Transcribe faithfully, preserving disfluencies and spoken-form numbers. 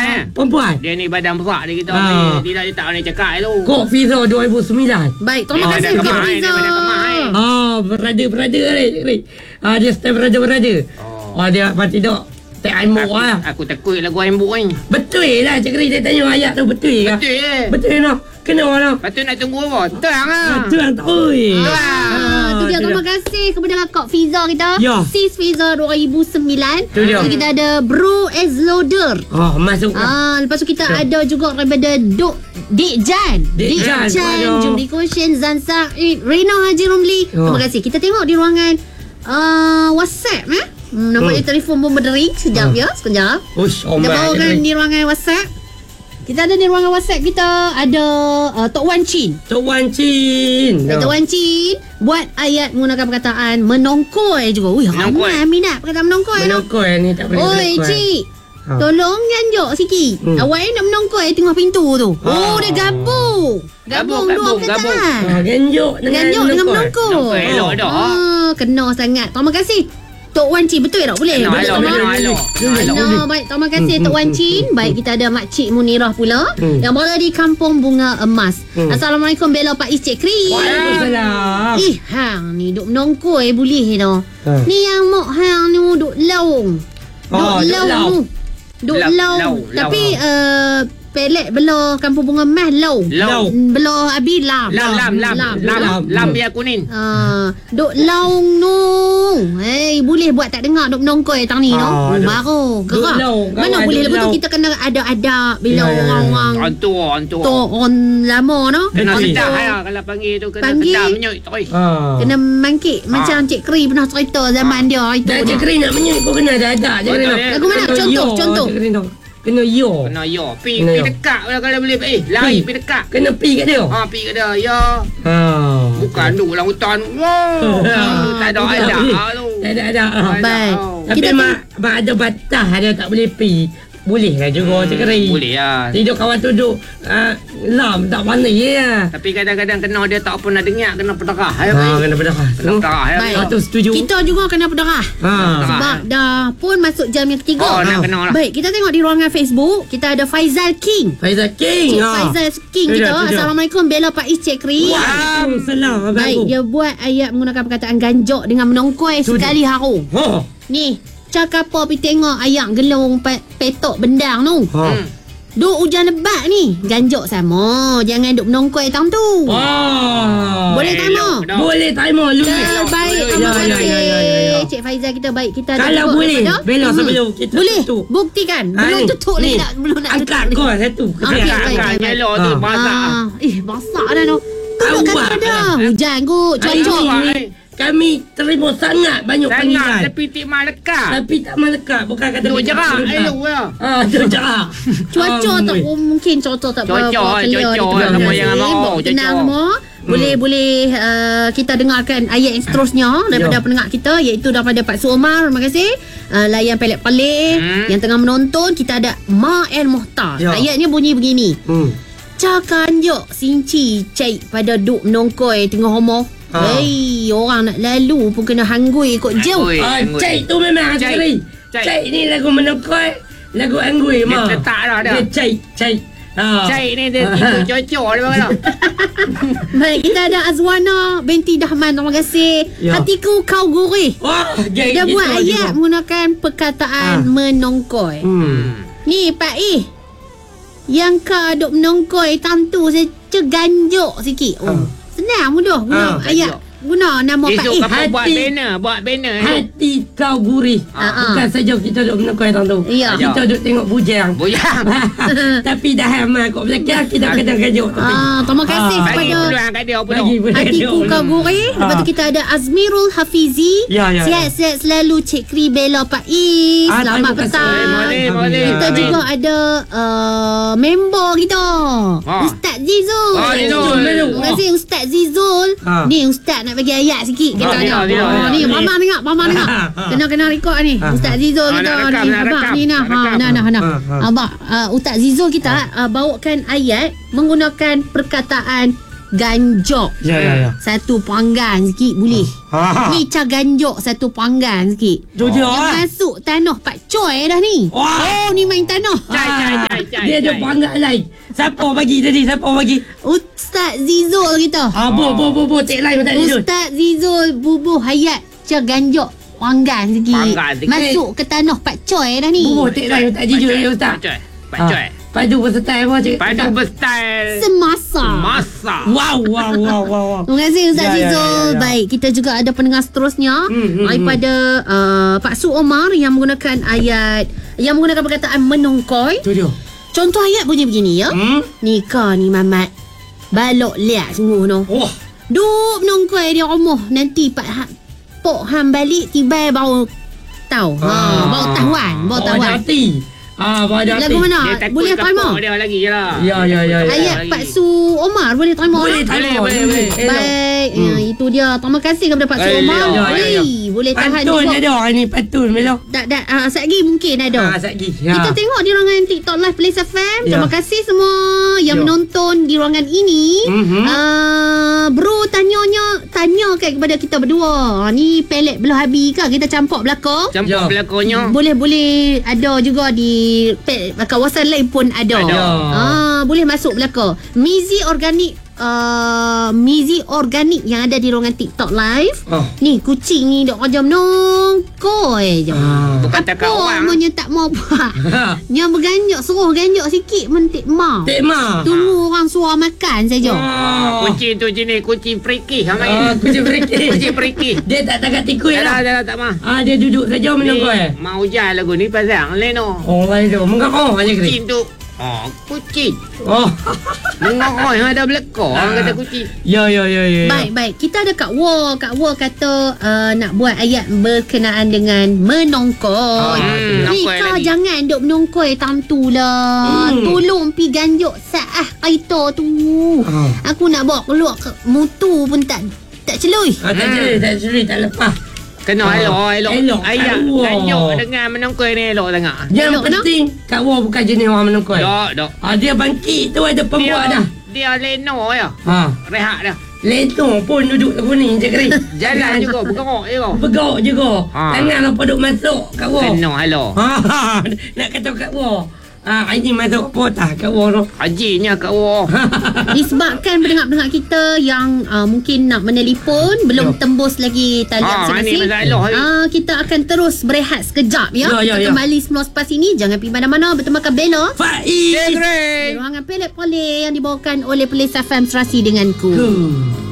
eh. Perempuan. Dia ni badan besar dia kita. Ah. Dia dia tak boleh cakap tu. Kok Fiza dua ribu sembilan. Baik, terima Oh, kasih dah Kak kemah, eh. Fiza. Dia dah kemah, eh. Ah, berada-berada Rik. Rik. Ah, dia style berada-berada. Oh. Ah, dia apa tidak? Tak aimuk Aku, lah. aku takut lagu Aimbuk ni. Betul lah Cik Rik. Dia tanya ayat tu betul ke? Betul eh. Betul lah. Kena lah. Lepas tu nak tunggu apa? Terang lah. Betul lah. Oi. Ah, tu dia. Terima kasih kepada Kak Fiza kita. Ya. Sis Fiza dua ribu sembilan. Tu dia. Jadi kita ada Bro Ezloder. Oh, masuk. Ah, lepas tu kita Ya. ada juga daripada Dok Dek Jan. Dek Jan, aduh. Jumri Koshen, Zan Sa'id, Rina Haji Romli. Oh. Terima kasih. Kita tengok di ruangan uh, WhatsApp eh. Hmm, nampaknya Hmm. telefon pun berdering. Sekejap Oh. ya, sekejap. Ush, oh Kita my. bawakan di ruangan WhatsApp. Kita ada di ruangan WhatsApp kita ada uh, Tok Wan Chin. Tok Wan Chin. Ya. Tok Wan Chin buat ayat menggunakan perkataan menongkoi juga. Ui, Menongkoi. ramai minat perkataan menongkoi tu. Menongkoi ni tak boleh. Oi, menongkoi. cik. Ha. Tolong ganjok sikit. Hmm. Awak ni nak menongkoi tengah pintu tu. Ha. Oh, dia gabung. Gabung, Gabung dua gabung, perkataan. Ah, ganjuk dengan Ganjok dengan menongkoi. Menongkoi elok dah. Ah, kena sangat. Terima kasih. Tok Wan Chin, betul tak? Boleh? Elok, Boleh, elok, Tok Wan? elok, elok. Hello, baik. Terima kasih Hmm, Tok Wan hmm, Chin. Baik, kita ada Makcik Munirah pula Hmm. yang berada di Kampung Bunga Emas. Hmm. Assalamualaikum Bella Pak Is Cik Kri. Waalaikumsalam. Ih, hang ni duk menongkoi boleh tu. Ha. Ni yang mok hang ni duk laung. Duk Oh, duk laung. laung. Duk Lau- laung. lau, Tapi lau. uh, pelet belah Kampung Bunga Emas lau. Lau. Belah abi lam. Lam, lam, lam. Lam. Lam, lam. lam biar kuning. Ah, duk laung nu. Hey, boleh buat tak dengar duk menongkoi tang ni no. Ah, Hmm, duk- baru duk gerak. laung, Mana kawan, boleh duk lepas tu laung. kita kena ada adab bila Ya, ya, ya. orang-orang Antu, antu. tu orang lama no. Kena Betul. sedap ya kalau panggil tu kena Panggil. sedap menyut. Oi. Ah. Kena mangkit macam Cik Kri pernah cerita zaman dia itu. Dah dia. Cik Kri nak menyut pun kena ada ada je. Betul, kena. eh. Lagu mana? Kena Contoh, yo, contoh. Cik Kri tu. Kena yo. Kena yo. Pi Kena pi yo. dekat lah kalau boleh. Eh, lari Pi. pi dekat. Kena pi kat dia. Ha, pi ke dia. Ya. Ha. Bukan duk dalam hutan. Wow. Tu tak ada ada tu. Tak ada ada. Tak ada. Baik. Tapi Kita mak mak ada batas ada tak boleh pi. Boleh lah juga Cik Kri. Boleh lah. Tidur kawan tu duduk uh, lam tak mana ya. Tapi kadang-kadang kena dia tak pernah dengar kena pedarah. Ya, Ha baik. kena pedas. Kena pedarah. Ya, Baik. baik. Satu setuju. Kita juga kena pedarah. Ha. Sebab dah pun masuk jam yang ketiga. Oh, nak Ah. kena lah. Baik, kita tengok di ruangan Facebook. Kita ada Faizal King. Faizal King. Cik ha. Faizal King Tu dia, kita. tu dia. Assalamualaikum Bella Pak Is Cik Kri. Waalaikumsalam. Baik, dia buat ayat menggunakan perkataan ganjok dengan menongkoi Tu dia. sekali haru. Ha. Ni, cakap apa pergi tengok ayat gelung pe- petok bendang tu. Ha. Hmm. Duk hujan lebat ni. Ganjok sama. Jangan duk menongkoi tang tu. Wah. Boleh tak mau? Elok dah. Boleh tak mau lu. Terbaik. Ya, Terima ya, kasih. ya, ya, ya, ya. Cik Faizal kita baik. Kita ada Kalau juga boleh, daripada- Bella Hmm. sebelum kita Boleh. tutup. Buktikan. Ha, Belum ni, tutup ni. lagi nak. Belum nak Angkat tutup kau lagi. satu. Okey, Angkat. baik, Angkat baik, baik. elok tu Ha. masak. Ah, eh, masak dah tu. Tunggu Awak kata dah. lah. Hujan kot. Hari Cuaca. ni eh. kami terima sangat banyak Sangat panggilan. tapi tik mak dekat. Tapi tak melekat. Bukan kata Duk kita jerak. tak Elok ya. Ah, duk jerak. Cuaca tak Amboi. oh, mungkin cuaca tak Cuaca, berapa clear cuaca, di tempat sama masing-masing. jangan mahu, Bawa tenang cuaca. semua. Boleh boleh uh, kita dengarkan ayat yang seterusnya daripada Ya. pendengar kita iaitu daripada Pak Su Omar. Terima kasih. Uh, layan pelik-pelik Hmm. yang tengah menonton. Kita ada Ma El Muhtar. Ya. Ayatnya bunyi begini. Hmm. Cakan jok sinci cai pada duk menongkoi tengah homo. Ha. Hei, orang nak lalu pun kena hanggui ikut jauh. Hanggui. Ah, Anggui. cai tu memang Cai. cai. Cai. Cai ni lagu menokoi, lagu anggui Dia mah. letak dah dah. Dia cai, cai. Ha. Cai ni dia itu cocok dia bagaimana? Baik, kita ada Azwana binti Dahman. Terima kasih. Ya. Hatiku kau gurih. Wah, gay Dia gitu buat ayat juga. menggunakan perkataan Ah. menongkoi. Hmm. Ni Pak Ih. Yang kau duk menongkoi tantu saya ganjok sikit. Oh. Ah. Senang mudah guna Ah, ayat. Guna nama Pak Esok Ih. kamu buat Hati. banner, buat banner. eh. Hati kau gurih. Ah, Bukan saja kita duk menokoi tang tu. Ya. Kita duk tengok bujang. Bujang. Tapi dah hamil kau belakang kita kena gajuk tapi. Ah, terima kasih Ah. Bagi kepada peluang kat dia pula. Bagi peluang. Hatiku kau gurih. Lepas tu kita ada Azmirul Hafizi. Ya, ya, ya. Sihat-sihat selalu Cik Kri Bella Pak Is. Ah, Selamat terima kasih. petang. Boleh, boleh. Kita Amin. juga ada uh, member kita. Ah. Ustaz Zizul. Ah, Zizul. Terima kasih Ustaz Zizul. Ah. Ni Ustaz nak bagi ayat sikit kita Ah, ni. bila, bila, Ah, bila. ni Mama tengok, Mama tengok. Ah. Kena kena rekod ni. Ah. Ustaz Zizul Ah, kita nak rekam, ni. nak Abang rekam, ni nah. nak Ha, rekam. nah nah nah. Ah, ah. Abang uh, Ustaz Zizul kita uh, bawakan ayat menggunakan perkataan ganjok. Ya, ya, ya. Satu panggan sikit boleh. Ha. Ni cah ganjok satu panggan sikit. Tu dia. Yang ah. masuk tanah Pak Coy dah ni. Wah. Oh ni main tanah. Cai, cai, cai, cai, Dia ada cai. panggat lain. Siapa bagi tadi? Siapa bagi? Ustaz Zizul kita. Ah, bo, bo, bo, bo. Cek lain tak ada. Ustaz Zizul bubuh hayat cah ganjok panggan sikit. Panggan sikit. Masuk ke tanah Pak Coy dah ni. Bo, cek lain tak jujur ya Ustaz. Pak Coy. Pak Ah, Coy. Padu bersetai apa cik? Padu berstyle Semasa. masa. Wow, wow, wow, wow, wow. Terima kasih Ustaz Ya, ya, Zizul. ya, ya, ya. Baik, kita juga ada pendengar seterusnya Hmm, hmm, daripada uh, Pak Su Omar yang menggunakan ayat yang menggunakan perkataan menongkoi. Tu dia. Contoh ayat bunyi begini ya. Hmm? Nikah ni Mamat. Balok liat semua no. Wah. Duk menongkoi dia rumah nanti Pak ha, Pok ham balik tiba baru tahu. Ha, Ah. baru tahuan, baru Bawa tahuan. hati. Ah, bawa hati. Lagu mana? Dia takut Boleh kapok terima? dia lagi je lah. Ya, ya, ya, ya. Ayat lagi. Pak Su Omar boleh terima Boleh, tak? boleh, boleh, boleh. Baik, Hmm. ya, itu dia. Terima kasih kepada Pak Su Boleh, Omar. ya, ya, ya. Boleh, boleh tahan Pantun juga. ada hari ni. Pantun Melo. Tak, tak, uh, sekejap lagi mungkin ada. Ah, sekejap. Ya. Kita tengok di ruangan TikTok Live Place F M. Ya. Terima kasih semua yang Ya. menonton di ruangan ini. Mhm. Uh, bro tanyanya tanya kan kepada kita berdua. Ni pelet belah habis ke? Kita campak belakang. Campur Ya. belakangnya. Boleh-boleh ada juga di pe- kawasan lain pun ada. Ada. Ah, boleh masuk belakang. Mizi organik uh, Mizi organik yang ada di ruangan TikTok Live. Oh. Ni kucing ni dok jam nongkoi je. Ah. Bukan takut orang. Apa tak mau buat. Yang berganjok suruh ganjok sikit mentik mau. Tek Ma. Tunggu orang suruh makan saja. Oh. Kucing tu jenis kucing friki. Hang Ah, main. kucing berikir. Kucing friki. Dia tak takat tikui Dah lah. dah dah tak mah. Ah, dia duduk saja menunggu eh. Mau hujan lagu ni pasang leno. Oh, lain tu. Mengapa aja kiri? Kucing tu. Oh, kucing. Oh. Mengok yang ada belakang orang kata kucing. Ya, ya, ya, ya. Baik, baik. Kita ada Kak War. Kak War kata uh, nak buat ayat berkenaan dengan menongkoi. Hmm, Ni nongkoi kau lagi. jangan duk menongkoi tam tu lah. Hmm. Tolong pi ganjok saah kaita tu. Ah. Aku nak bawa keluar ke mutu pun tak tak celui. Ah, tak curi, tak curi, tak lepas. Kena Ah. elok, elok. Elok, Ayat elok. ganjok dengan menongkoi ni elok sangat. Yang Elok, penting, Kak War bukan jenis orang menungkoi. Dok, dok. Ah, dia bangkit tu ada pembuat dah. Dia leno ya. Ha. Rehat dah. Leto pun duduk lagu ni je kering. Jalan juga bergerak je kau. Bergerak juga. Ha. Tangan apa duk masuk Kak War. Kena halo. Ha. Nak kata Kak War. Ah, ini masuk apa tak Kak War tu? Hajinya kat wah. Disebabkan pendengar-pendengar kita yang uh, mungkin nak menelpon belum Ya. tembus lagi talian Ah, ni masing-masing. masalah ni. Ah, kita akan terus berehat sekejap ya. Ya, ya, kita ya. kembali sembilan belas lepas ini. Jangan pergi mana-mana bertemakan Bella. Faiz. Di ruangan Pelet Pole yang dibawakan oleh Pelis F M serasi denganku. Ku.